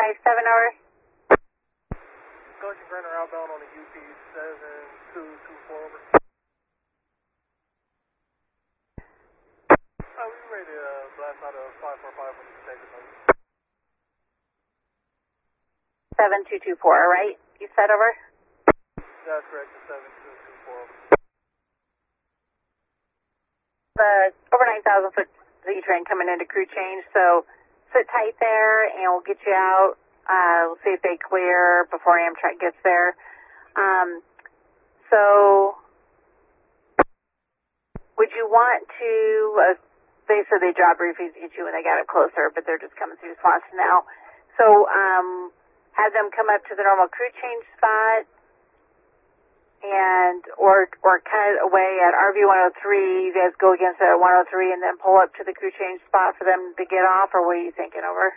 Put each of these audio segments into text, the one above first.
over. Sergeant Brenner outbound on a UP 7224 over. We ready to blast out of 545 when you take it over. 7224, right? You said over? That's correct, 7224 over. The over 9,000 foot Z train coming into crew change, so sit tight there and we'll get you out. We'll see if they clear before Amtrak gets there. So, would you want to, they said they dropped roofies to get you when they got it closer, but they're just coming through spots now. So, have them come up to the normal crew change spot and, or cut away at RV 103. You guys go against it at 103 and then pull up to the crew change spot for them to get off, or what are you thinking, over?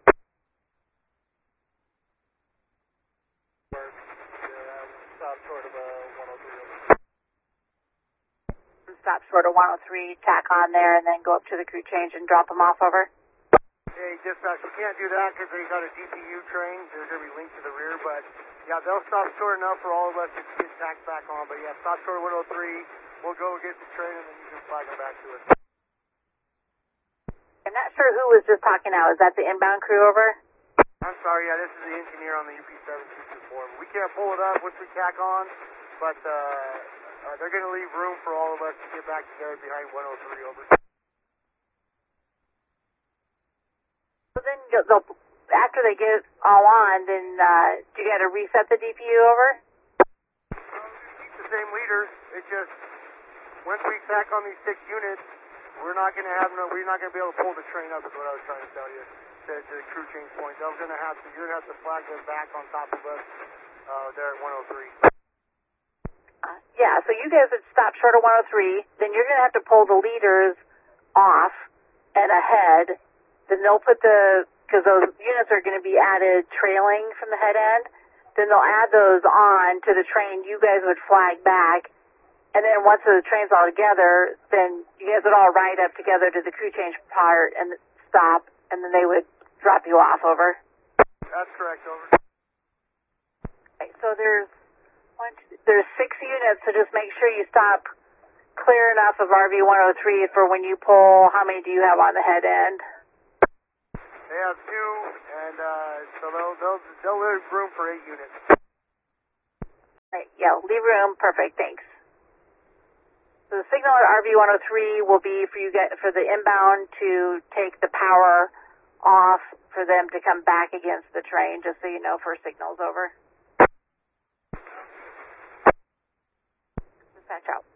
Stop short of 103, tack on there, and then go up to the crew change and drop them off, over? Hey, dispatch, we can't do that because they got a DPU train. They're going to be linked to the rear, but yeah, they'll stop short enough for all of us to get tacked back on. But yeah, stop short of 103. We'll go get the train, and then you can flag them back to us. I'm not sure who was just talking now. Is that the inbound crew, over? I'm sorry, yeah, this is the engineer on the UP 7224. We can't pull it up once we tack on, but they're going to leave room for all of us to get back together behind 103, over. So then, after they get all on, then do you got to reset the DPU, over? Keep the same leaders. It's just, once we tack on these 6 units, we're not going to be able to pull the train up, is what I was trying to tell you, to the crew change point. You're going to have to flag them back on top of us there at 103. Yeah, so you guys would stop short of 103, then you're going to have to pull the leaders off and ahead. Then they'll put because those units are going to be added trailing from the head end, then they'll add those on to the train. You guys would flag back, and then once the train's all together, then you guys would all ride up together to the crew change part and stop, and then they would drop you off, over? That's correct, over. Okay, so there's 6 units, so just make sure you stop clear enough of RV 103 for when you pull. How many do you have on the head end? They have 2, and so they'll leave room for 8 units. Right, yeah, leave room. Perfect, thanks. So the signal at RV 103 will be for the inbound to take the power off for them to come back against the train, just so you know, for signals, over. Dispatch out.